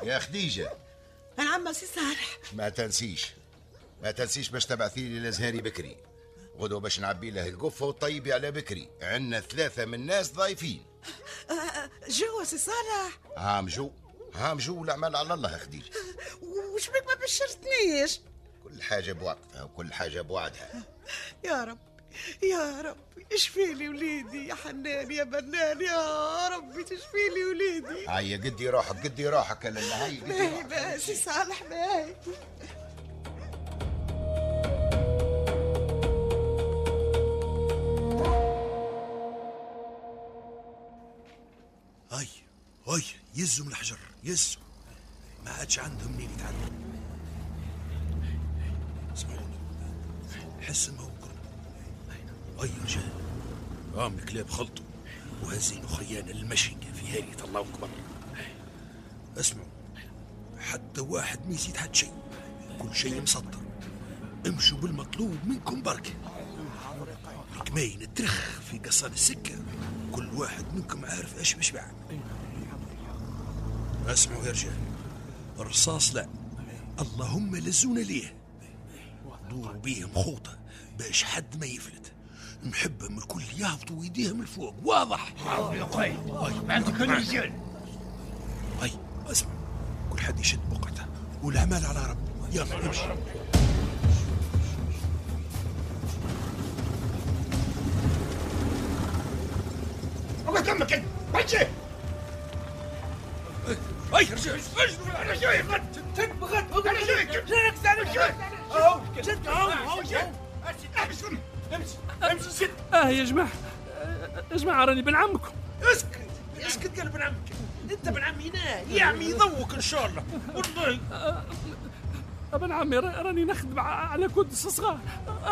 يا خديجة. نعم سي صالح. ما تنسيش باش تبعثي لي لزهاري بكري غدوة باش نعبي له القفة والطيبي على بكري. عندنا 3 من الناس ضايفين. جو سي صالح. هام جو الأعمال على الله يا خديجة. وش بك ما بشرتنيش؟ كل حاجة بوقتها وكل حاجة بوعدها. يا رب يا رب اشفيلي وليدي يا حنان يا بنان يا ربي تشفيلي وليدي. هيا قدي روحك لله. هيا باهي سي صالح باهي. هاي يزوا من الحجر يزوا، ما عادش عندهم منين يتعدوا. اسمعوني، حس ما هو قرب. هاي يا رجال، الكلاب خلطوا وهزين اخريان المشيكة في هارية الله اكبر. اسمعوا، حتى واحد ما يزيد حد شيء، كل شيء مسطر. امشوا بالمطلوب منكم بركة. الكماين الترخ في قصان السكة، كل واحد منكم عارف ايش بشبع. اسمعوا يا رجال، الرصاص لا، اللهم لزونا ليه. دوروا بيهم خوطة باش حد ما يفلت. نحبهم الكل يهبطوا ويديهم الفوق. واضح؟ ما عندك رجال. هاي اسمع، كل حد يشد بقعته والأعمال على رب. يلا امشي. الله يكرمك انت ماشي. هاي يا رجال، انا جاي غد بغد. انا جاي ركز على الجاي. شد اهو امشي شد. يا جماعة راني بن عمكم. اسكت قال ابن عمك. انت ابن عمي هنا يا عمي يضوك ان شاء الله والله. ابن عمي راني نخدم على كدس صغار.